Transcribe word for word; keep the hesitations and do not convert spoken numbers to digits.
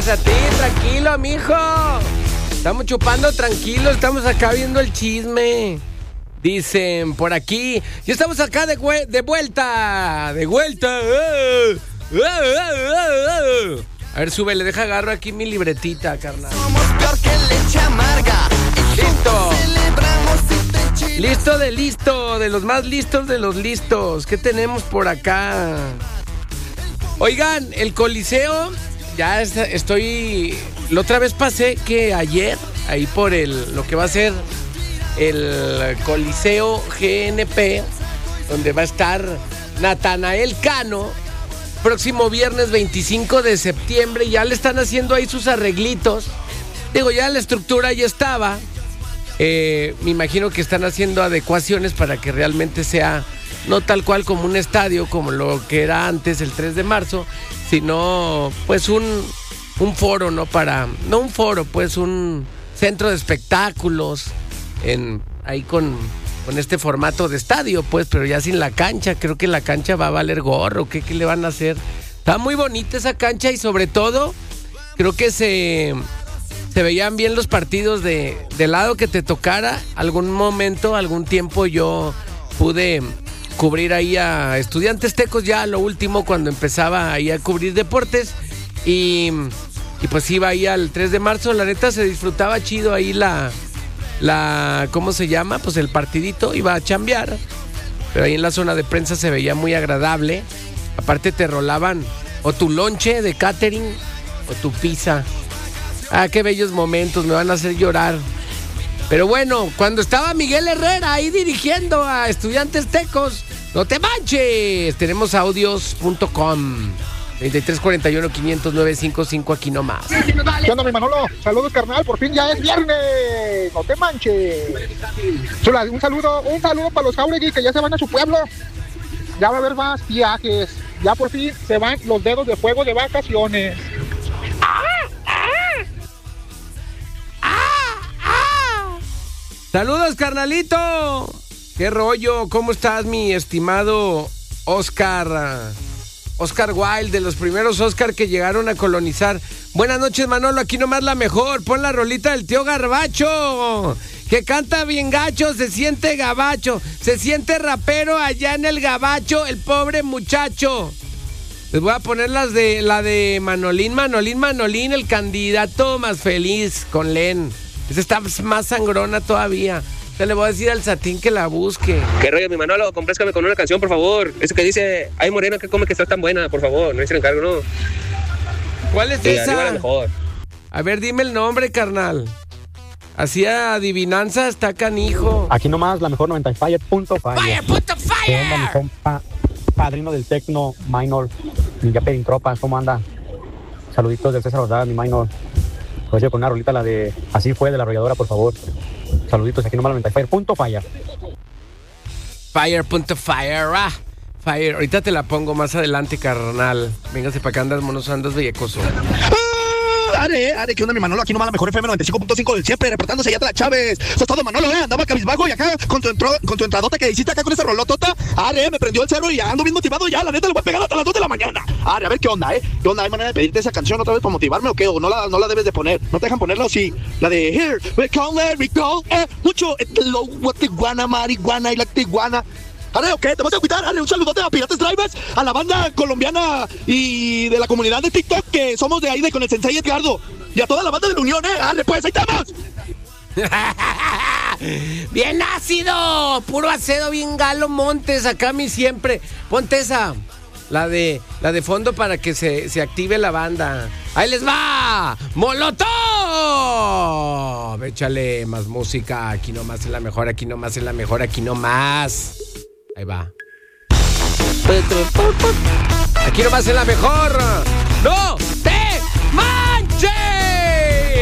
a ti, tranquilo, mijo. Estamos chupando tranquilo, estamos acá viendo el chisme. Dicen por aquí, ya estamos acá de, hue- de vuelta, de vuelta. A ver, súbele, deja agarro aquí mi libretita, carnal. Somos peor que leche amarga. Listo. Celebramos y te chinas. Listo de listo, de los más listos de los listos. ¿Qué tenemos por acá? Oigan, el Coliseo, ya es- estoy... La otra vez pasé que ayer, ahí por el lo que va a ser el Coliseo G N P, donde va a estar Natanael Cano, próximo viernes veinticinco de septiembre, ya le están haciendo ahí sus arreglitos. Digo, ya la estructura ya estaba. Eh, me imagino que están haciendo adecuaciones para que realmente sea no tal cual como un estadio, como lo que era antes, el tres de marzo, sino pues un, un foro, ¿no? Para, no un foro, pues un centro de espectáculos, en, ahí con, con este formato de estadio, pues, pero ya sin la cancha. Creo que la cancha va a valer gorro. ¿Qué, qué le van a hacer? Está muy bonita esa cancha y sobre todo creo que se... Se veían bien los partidos de, del lado que te tocara. Algún momento, algún tiempo yo pude cubrir ahí a Estudiantes Tecos, ya lo último cuando empezaba ahí a cubrir deportes. Y, y pues iba ahí al tres de marzo. La neta se disfrutaba chido ahí la, la, ¿cómo se llama? Pues el partidito, iba a chambear. Pero ahí en la zona de prensa se veía muy agradable. Aparte te rolaban o tu lonche de catering o tu pizza. Ah, qué bellos momentos, me van a hacer llorar. Pero bueno, cuando estaba Miguel Herrera ahí dirigiendo a Estudiantes Tecos, no te manches. Tenemos audios punto com. treinta y tres cuarenta y uno quinientos nueve cincuenta y cinco aquí nomás. ¿Qué onda, mi Manolo? Saludos, carnal, por fin ya es viernes. No te manches. Chula, un saludo, un saludo para los Jauregui que ya se van a su pueblo. Ya va a haber más viajes. Ya por fin se van los dedos de fuego de vacaciones. Saludos, carnalito. ¿Qué rollo? ¿Cómo estás, mi estimado Oscar? Oscar Wilde, de los primeros Oscar que llegaron a colonizar. Buenas noches, Manolo. Aquí nomás la mejor. Pon la rolita del tío Garbacho, que canta bien gacho, se siente gabacho, se siente rapero allá en el gabacho, el pobre muchacho. Les voy a poner las de la de Manolín, Manolín, Manolín, el candidato más feliz con Len. Esa está más sangrona todavía. Te le voy a decir al Satín que la busque. ¿Qué rollo, mi Manolo? Complázcame con una canción, por favor. Eso que dice, ay, morena, que come que está tan buena, por favor. No hice el encargo, ¿no? ¿Cuál es Sí, esa? arriba la mejor. A ver, dime el nombre, carnal. Hacía adivinanza, está canijo. Aquí nomás la mejor noventa y cinco punto cinco. ¡Fire, puto ¿Qué onda, mi fire! compa? Padrino del Tecno, Minor. Mi ya pedín tropas, ¿cómo anda? Saluditos del César Ordaz, mi Minor. Pues yo con una rolita, la de Así Fue, de la arrolladora, por favor. Saluditos, aquí nomás noventa y cinco punto cinco. Fire, punto fire, ah. Fire, ahorita te la pongo más adelante, carnal. Véngase para acá, andas monos, andas bellacoso. Are, are, ¿qué onda, mi Manolo? Aquí nomás la mejor F M noventa y cinco punto cinco del siempre, reportándose ya de la Chávez. Eso es todo, Manolo, ¿eh? Andaba cabizbajo y acá con tu, entro, con tu entradota que hiciste acá con esa rolotota. Are, me prendió el cerro y ya ando bien motivado ya. La neta, le voy a pegar hasta las dos de la mañana. Are, a ver qué onda, ¿eh? ¿Qué onda? ¿Hay manera de pedirte esa canción otra vez para motivarme o qué? ¿O no la, no la debes de poner? ¿No te dejan ponerla o sí? La de Here, we call it, we call, eh. Mucho, eh, lo, what, tiguana, marihuana y la tiguana. Are, ok, te vas a cuidar, Are, un saludote a Pirates Drivers, a la banda colombiana y de la comunidad de TikTok que somos de ahí, de con el Sensei Edgardo. Y a toda la banda de la Unión, ¿eh? Arre, pues, ahí estamos. Bien ácido, puro acedo, bien Galo Montes, acá mi siempre. Ponte esa, la de, la de fondo para que se, se active la banda. ¡Ahí les va! ¡Molotov! Échale más música, aquí nomás es la mejor, aquí nomás es la mejor, aquí nomás. Ahí va. Aquí nomás es la mejor. ¡No te manches!